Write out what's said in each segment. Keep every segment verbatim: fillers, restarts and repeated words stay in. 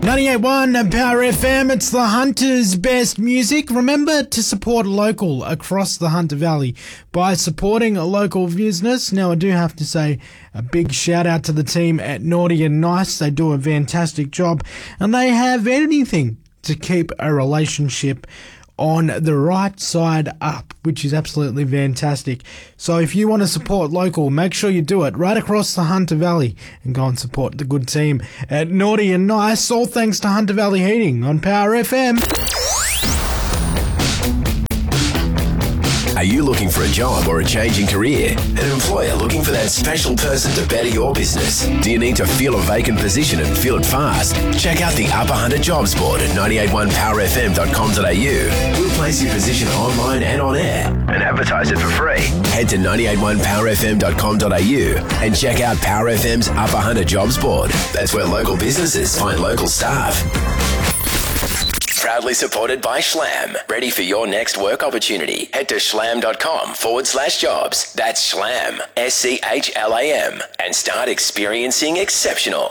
ninety-eight point one Power F M, it's the Hunter's best music. Remember to support local across the Hunter Valley by supporting a local business. Now, I do have to say a big shout out to the team at Naughty and Nice. They do a fantastic job and they have anything to keep a relationship on the right side up, which is absolutely fantastic. So if you want to support local, make sure you do it right across the Hunter Valley and go and support the good team at Naughty and Nice. All thanks to Hunter Valley Heating on Power F M. Are you looking for a job or a change in career? An employer looking for that special person to better your business? Do you need to fill a vacant position and fill it fast? Check out the Upper Hunter Jobs Board at nine eight one power f m dot com dot a u. We'll place your position online and on air and advertise it for free. Head to nine eight one power f m dot com dot a u and check out Power F M's Upper Hunter Jobs Board. That's where local businesses find local staff. Proudly supported by Schlam. Ready for your next work opportunity? Head to schlam.com forward slash jobs. That's Schlam, S C H L A M, and start experiencing exceptional.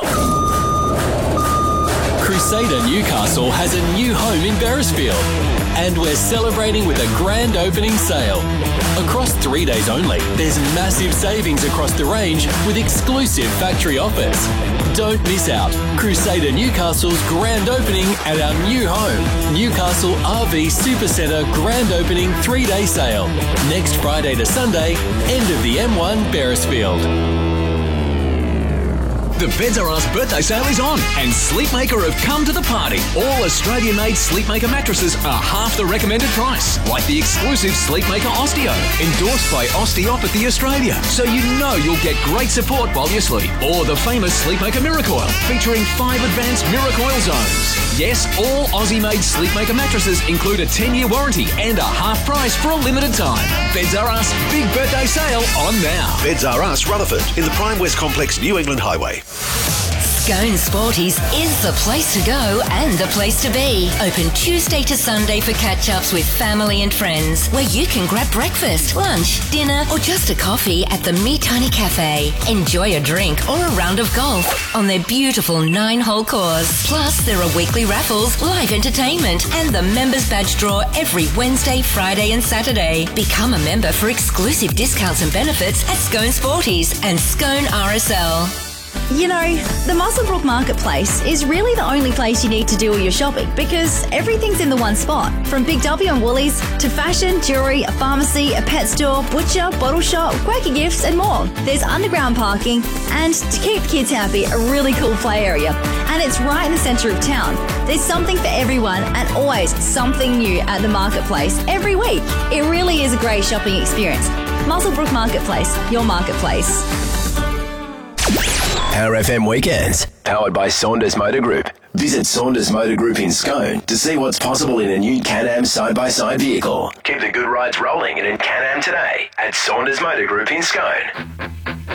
Crusader Newcastle has a new home in Beresfield, and we're celebrating with a grand opening sale. Across three days only, there's massive savings across the range with exclusive factory offers. Don't miss out. Crusader Newcastle's grand opening at our new home. Newcastle R V Supercentre grand opening three-day sale. Next Friday to Sunday, end of the M one Beresfield. The Beds R Us birthday sale is on and Sleepmaker have come to the party. All Australian-made Sleepmaker mattresses are half the recommended price, like the exclusive Sleepmaker Osteo, endorsed by Osteopathy Australia, so you know you'll get great support while you sleep. Or the famous Sleepmaker Miracoil, featuring five advanced Miracoil zones. Yes, all Aussie-made Sleepmaker mattresses include a ten-year warranty and a half price for a limited time. Beds R Us big birthday sale on now. Beds R Us, Rutherford, in the Prime West Complex, New England Highway. Scone Sporties is the place to go and the place to be. Open Tuesday to Sunday for catch-ups with family and friends, where you can grab breakfast, lunch, dinner, or just a coffee at the Me Tiny Cafe. Enjoy a drink or a round of golf on their beautiful nine-hole course. Plus, there are weekly raffles, live entertainment, and the members badge draw every Wednesday, Friday, and Saturday. Become a member for exclusive discounts and benefits at Scone Sporties and Scone R S L. You know, the Muswellbrook Marketplace is really the only place you need to do all your shopping because everything's in the one spot. From Big W and Woolies to fashion, jewellery, a pharmacy, a pet store, butcher, bottle shop, quirky gifts and more. There's underground parking and, to keep kids happy, a really cool play area. And it's right in the centre of town. There's something for everyone and always something new at the Marketplace every week. It really is a great shopping experience. Muswellbrook Marketplace, your marketplace. Power F M Weekends, powered by Saunders Motor Group. Visit Saunders Motor Group in Scone to see what's possible in a new Can-Am side-by-side vehicle. Keep the good rides rolling in a Can-Am today at Saunders Motor Group in Scone.